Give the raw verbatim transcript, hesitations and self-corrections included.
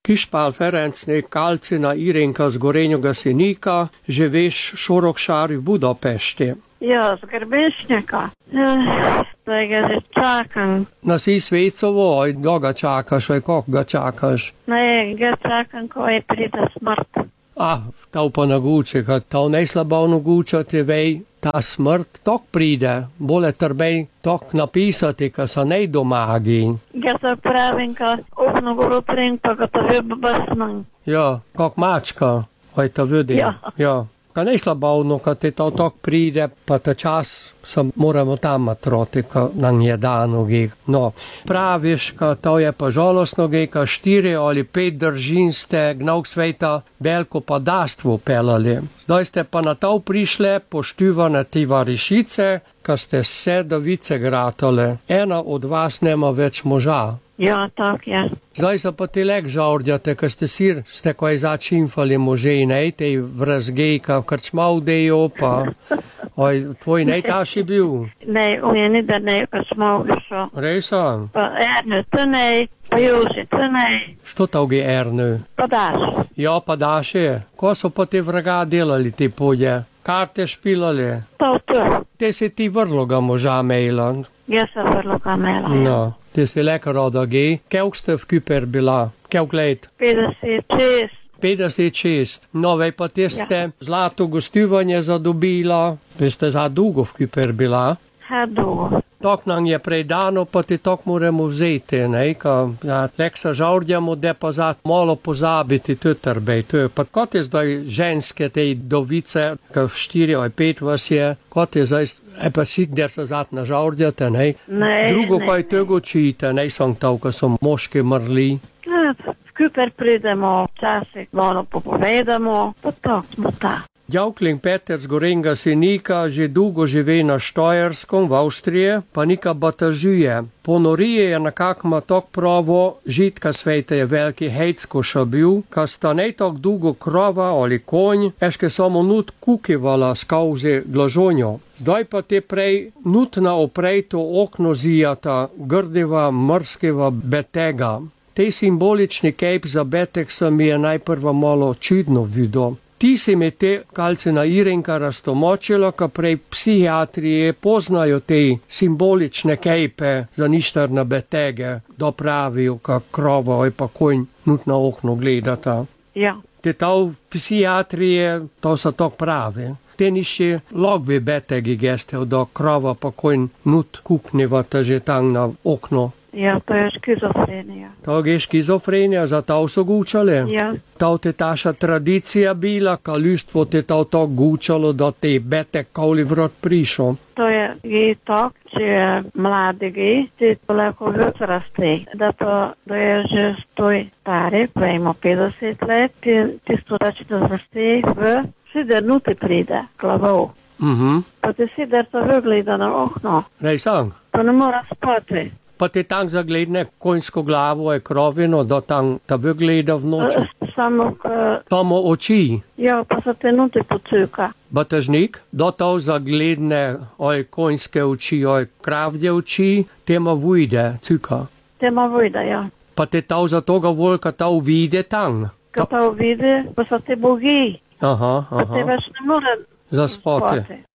Kispál Ferencnék Kalcina Irénka z Gorenjoga Sinika, živiš Šorokšari v Budapešti. Ja, z Grbenšnjaka. Tega že čakam. Na si Svecovo, aj ga čakaš, aj kak ga čakaš? Ne, ga čakam, ko je pride smrt. A, tav pa na guče, kad tav najslabavno guča te vej, ta smrt tok pride, bole trbej tok napisati, ka sa nej domagi. Ja to pravim, ka okno goro pring, pa ga to vebe basman. Ja, kak mačka, aj ta vidi. Ja. Ja. Ka najslabavno, kad te to tok pride, pa ta čas sa moramo tam matroti, ka nam je dano gej. No, praviš, ka to je pa žalostno gej, ka štiri ali pet držin ste gnauk sveta veliko padastvo pelali. Zdaj ste pa na to prišle poštivane ti varišice, ka ste vse dovice gratale. Ena od vas nema več moža. Ja, tak je. Zdaj se pa ti lek žaurdjate, ka ste sir, ste kaj začinfali možej, nej, tej vrazgej, ka krčmal dejo, pa oj, tvoj najtaši bil. Ne, on je ni da ne, ka smo ušo. Rejsa? Pa Erne, to ne, pa Jože, to ne. Što tavgi Erne? Pa daš. Ja, pa daše. Ko so pa te vraga delali te podje? Karte špilali? To, to. Te si ti vrloga moža mejla. Ja se vrlo kamela. No, te si leka roda gej. Kevk ste v Kyper bila? Kevk let? petdeset šest. petdeset šest. No, vej pa te ste ja. Zlato gostivanje zadobila. Te ste za dugo v Kyper bila? Ha, dugo. Tok nam je predano, pa ti tok moramo vzeti, ne, ka ja, lek sa žaurdjamo, da pa za malo pozabiti, to je trbej, to je, pa kot je zdaj ženske te dovice, ka štiri ali pet vas je, kot je zdaj, e pa si, der sa zat na žaurdjate, ne, Ne, drugo ne. kaj tega čite, ne, sam tav, ka so moški mrli. Ja, v Kyper pridemo, včasih malo popovedamo, pa to smo ta. Javklin Peter z Gorenjega Sinika že dolgo živi na Štajerskom v Avstriji, pa nika batažuje. Ponorije je nekakma tok pravo, žitka svete je veliki hejcko šabil, ka sta nej tok dolgo krova ali konj, eške samo nut kukivala skauzi glažonjo. Zdaj pa te prej nutna oprej to okno zijata, grdeva, mrskeva betega. Tej simbolični kejp za betek se mi je najprva malo čudno videl. Ti si mi te Kalcina Irenka raztomočila, ka prej psihiatrije poznajo te simbolične kejpe za ništarne betege, da pravijo, ka krova ali pa konj nutno okno gledata. Ja. Te ta v psihiatrije, to so to pravi. Te niši logvi betegi geste, da krova pa konj nut kuknivata že tam na okno. Ja, to je škizofrenija. To je škizofrenija, za to so gučale? Ja. To te taša tradicija bila, ka ljustvo te to to gučalo, da te betek koli vrot prišel. To je gej tok, če je mladi gej, ti to lahko več raste. Da to, da je že stoj stari, pa ima petdeset let, ti, ti to da, če to raste v sider nuti pride, klavov. Mhm. Pa ti sider to vygleda na okno. Rej sang. To ne mora spati. Pa te tam zagledne konjsko glavo je krovino, da tam ta vygleda v noči. Samo, k, Samo oči. ja, pa se te nuti pocuka. Batažnik, da to zagledne oj konjske oči, oj kravdje oči, tema vujde, cuka. Te ma vojda, ja. Pa te to za toga volka to vide tam. Kad to vidi, pa se te bogi. Aha, Pa te aha. več ne more Zaspati. spati.